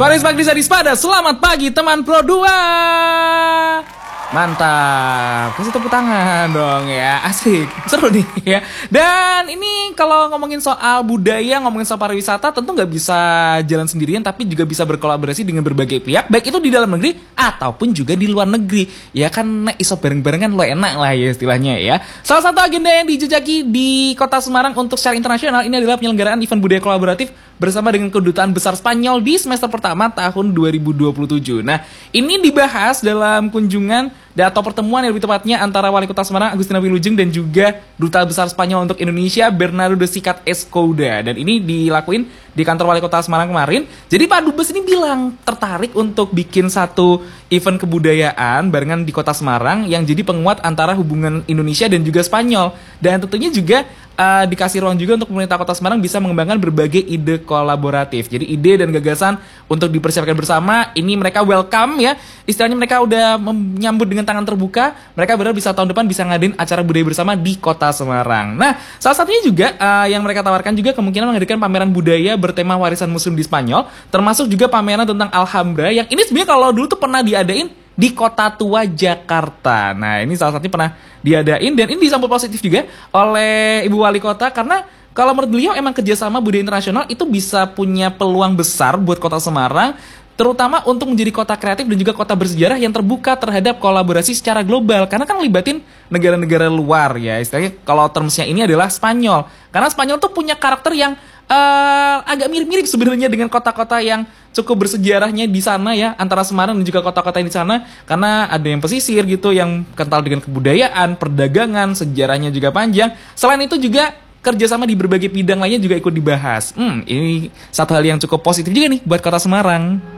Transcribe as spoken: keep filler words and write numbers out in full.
Paris Pagi Sadis pada selamat pagi teman Pro dua. Mantap, kasih tepuk tangan dong ya, asik, seru nih ya. Dan ini kalau ngomongin soal budaya, ngomongin soal pariwisata, tentu nggak bisa jalan sendirian, tapi juga bisa berkolaborasi dengan berbagai pihak, baik itu di dalam negeri ataupun juga di luar negeri. Ya kan, nek iso bareng-barengan lo enak lah ya istilahnya ya. Salah satu agenda yang dijejaki di Kota Semarang untuk secara internasional ini adalah penyelenggaraan event budaya kolaboratif bersama dengan Kedutaan Besar Spanyol di semester pertama tahun dua ribu dua puluh tujuh. Nah, ini dibahas dalam kunjungan dan atau pertemuan yang lebih tepatnya antara Wali Kota Semarang Agustina Wilujeng dan juga Duta Besar Spanyol untuk Indonesia Bernardo de Sicat Escouda. Dan ini dilakuin di kantor Wali Kota Semarang kemarin. Jadi Pak Dubes ini bilang tertarik untuk bikin satu event kebudayaan barengan di Kota Semarang yang jadi penguat antara hubungan Indonesia dan juga Spanyol. Dan tentunya juga uh, dikasih ruang juga untuk pemerintah Kota Semarang bisa mengembangkan berbagai ide kolaboratif. Jadi ide dan gagasan untuk dipersiapkan bersama, ini mereka welcome ya. Istilahnya mereka udah menyambut dengan tangan terbuka. Mereka benar bisa tahun depan bisa ngadain acara budaya bersama di Kota Semarang. Nah, salah satunya juga uh, yang mereka tawarkan juga kemungkinan menghadirkan pameran budaya bertema warisan muslim di Spanyol, termasuk juga pameran tentang Alhambra yang ini sebenarnya kalau dulu tuh pernah diadain di Kota Tua Jakarta. Nah, ini salah satunya pernah diadain dan ini disambut positif juga oleh Ibu Wali Kota karena kalau menurut beliau emang kerjasama budaya internasional itu bisa punya peluang besar buat Kota Semarang, terutama untuk menjadi kota kreatif dan juga kota bersejarah yang terbuka terhadap kolaborasi secara global. Karena kan libatin negara-negara luar ya. Istilahnya kalau termsnya ini adalah Spanyol. Karena Spanyol tuh punya karakter yang uh, agak mirip-mirip sebenarnya dengan kota-kota yang cukup bersejarahnya di sana ya, antara Semarang dan juga kota-kota yang di sana. Karena ada yang pesisir gitu, yang kental dengan kebudayaan, perdagangan, sejarahnya juga panjang. Selain itu juga kerjasama di berbagai bidang lainnya juga ikut dibahas. Hmm, ini satu hal yang cukup positif juga nih buat Kota Semarang.